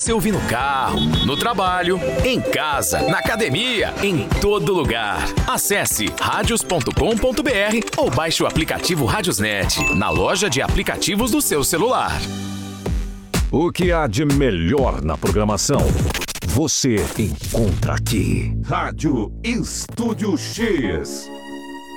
você ouvir no carro, no trabalho, em casa, na academia, em todo lugar. Acesse radios.com.br ou baixe o aplicativo Radiosnet na loja de aplicativos do seu celular. O que há de melhor na programação, você encontra aqui. Rádio Estúdio X.